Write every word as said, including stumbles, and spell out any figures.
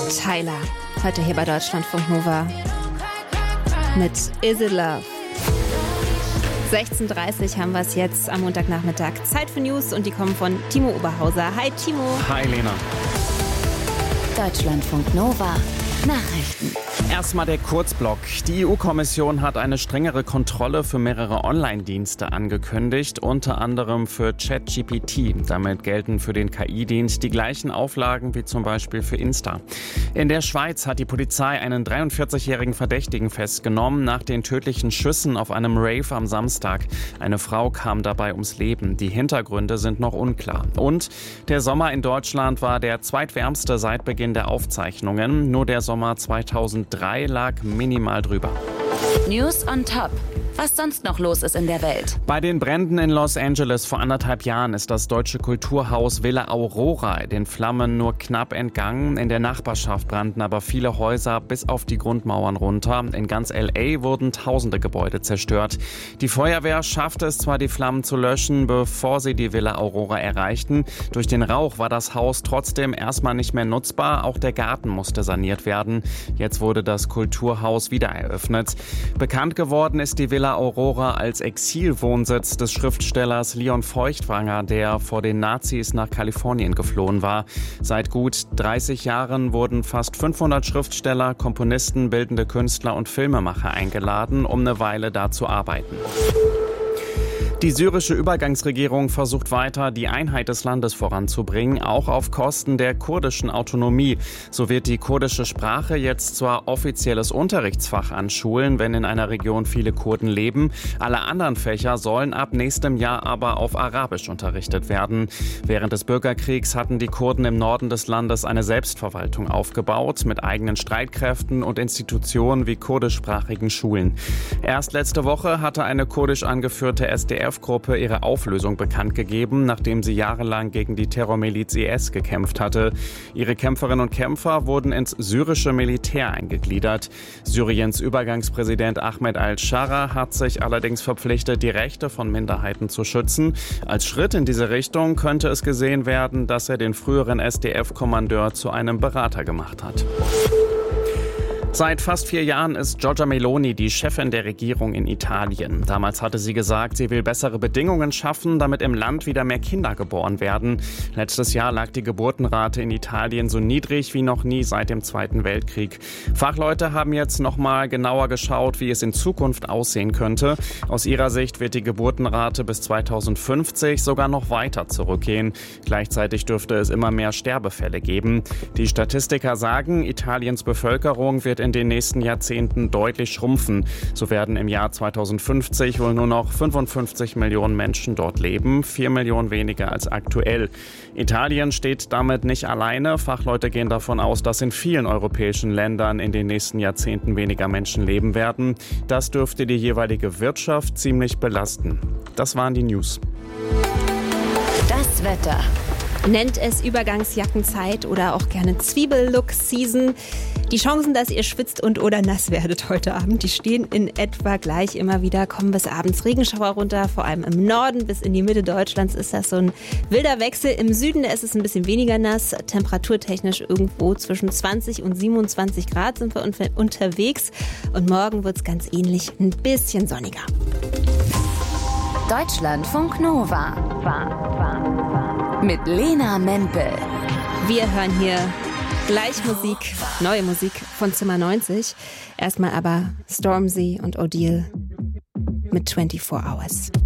Tyler, heute hier bei Deutschlandfunk Nova mit Is It Love. sechzehn Uhr dreißig haben wir es jetzt am Montagnachmittag. Zeit für News und die kommen von Timo Oberhauser. Hi Timo. Hi Lena. Deutschlandfunk Nova Nachrichten. Erstmal der Kurzblock. Die E U-Kommission hat eine strengere Kontrolle für mehrere Online-Dienste angekündigt, unter anderem für ChatGPT. Damit gelten für den K I-Dienst die gleichen Auflagen wie zum Beispiel für Insta. In der Schweiz hat die Polizei einen dreiundvierzigjährigen Verdächtigen festgenommen nach den tödlichen Schüssen auf einem Rave am Samstag. Eine Frau kam dabei ums Leben. Die Hintergründe sind noch unklar. Und der Sommer in Deutschland war der zweitwärmste seit Beginn der Aufzeichnungen. Nur der Sommer zweitausenddrei lag minimal drüber. News on Top. Was sonst noch los ist in der Welt. Bei den Bränden in Los Angeles vor anderthalb Jahren ist das deutsche Kulturhaus Villa Aurora den Flammen nur knapp entgangen. In der Nachbarschaft brannten aber viele Häuser bis auf die Grundmauern runter. In ganz L A wurden tausende Gebäude zerstört. Die Feuerwehr schaffte es zwar, die Flammen zu löschen, bevor sie die Villa Aurora erreichten. Durch den Rauch war das Haus trotzdem erstmal nicht mehr nutzbar. Auch der Garten musste saniert werden. Jetzt wurde das Kulturhaus wieder eröffnet. Bekannt geworden ist die Villa Aurora als Exilwohnsitz des Schriftstellers Leon Feuchtwanger, der vor den Nazis nach Kalifornien geflohen war. Seit gut dreißig Jahren wurden fast fünfhundert Schriftsteller, Komponisten, bildende Künstler und Filmemacher eingeladen, um eine Weile da zu arbeiten. Die syrische Übergangsregierung versucht weiter, die Einheit des Landes voranzubringen, auch auf Kosten der kurdischen Autonomie. So wird die kurdische Sprache jetzt zwar offizielles Unterrichtsfach an Schulen, wenn in einer Region viele Kurden leben. Alle anderen Fächer sollen ab nächstem Jahr aber auf Arabisch unterrichtet werden. Während des Bürgerkriegs hatten die Kurden im Norden des Landes eine Selbstverwaltung aufgebaut, mit eigenen Streitkräften und Institutionen wie kurdischsprachigen Schulen. Erst letzte Woche hatte eine kurdisch angeführte S D F-Gruppe ihre Auflösung bekannt gegeben, nachdem sie jahrelang gegen die Terrormiliz I S gekämpft hatte. Ihre Kämpferinnen und Kämpfer wurden ins syrische Militär eingegliedert. Syriens Übergangspräsident Ahmed al-Shara hat sich allerdings verpflichtet, die Rechte von Minderheiten zu schützen. Als Schritt in diese Richtung könnte es gesehen werden, dass er den früheren S D F-Kommandeur zu einem Berater gemacht hat. Seit fast vier Jahren ist Giorgia Meloni die Chefin der Regierung in Italien. Damals hatte sie gesagt, sie will bessere Bedingungen schaffen, damit im Land wieder mehr Kinder geboren werden. Letztes Jahr lag die Geburtenrate in Italien so niedrig wie noch nie seit dem Zweiten Weltkrieg. Fachleute haben jetzt noch mal genauer geschaut, wie es in Zukunft aussehen könnte. Aus ihrer Sicht wird die Geburtenrate bis zweitausendfünfzig sogar noch weiter zurückgehen. Gleichzeitig dürfte es immer mehr Sterbefälle geben. Die Statistiker sagen, Italiens Bevölkerung wird in den nächsten Jahrzehnten deutlich schrumpfen. So werden im Jahr zweitausendfünfzig wohl nur noch fünfundfünfzig Millionen Menschen dort leben, vier Millionen weniger als aktuell. Italien steht damit nicht alleine. Fachleute gehen davon aus, dass in vielen europäischen Ländern in den nächsten Jahrzehnten weniger Menschen leben werden. Das dürfte die jeweilige Wirtschaft ziemlich belasten. Das waren die News. Das Wetter. Nennt es Übergangsjackenzeit oder auch gerne Zwiebellook-Season. Die Chancen, dass ihr schwitzt und oder nass werdet heute Abend, die stehen in etwa gleich. Immer wieder kommen bis abends Regenschauer runter, vor allem im Norden bis in die Mitte Deutschlands ist das so ein wilder Wechsel. Im Süden ist es ein bisschen weniger nass, temperaturtechnisch irgendwo zwischen zwanzig und siebenundzwanzig Grad sind wir unterwegs. Und morgen wird es ganz ähnlich, ein bisschen sonniger. Deutschlandfunk Nova. Mit Lena Mempel. Wir hören hier gleich Musik, neue Musik von Zimmer neunzig. Erstmal aber Stormzy und Odile mit vierundzwanzig Hours.